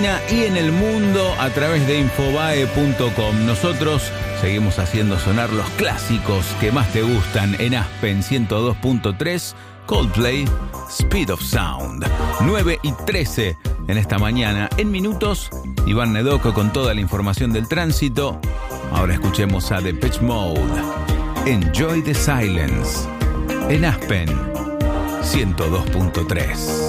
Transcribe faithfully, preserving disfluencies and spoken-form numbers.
Argentina y en el mundo a través de infobae punto com. Nosotros seguimos haciendo sonar los clásicos que más te gustan en Aspen ciento dos punto tres, Coldplay, Speed of Sound. nueve y trece en esta mañana. En minutos, Iván Nedoco con toda la información del tránsito. Ahora escuchemos a Depeche Mode. Enjoy the Silence en Aspen ciento dos punto tres.